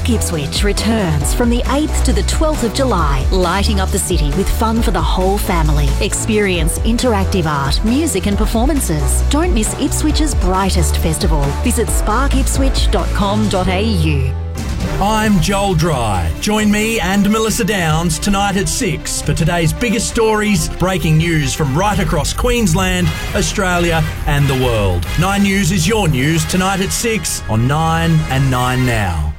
Spark Ipswich returns from the 8th to the 12th of July, lighting up the city with fun for the whole family. Experience interactive art, music and performances. Don't miss Ipswich's brightest festival. Visit sparkipswich.com.au. I'm Joel Dry. Join me and Melissa Downs tonight at 6 for today's biggest stories, breaking news from right across Queensland, Australia and the world. 9 News is your news tonight at 6 on 9 and 9 Now.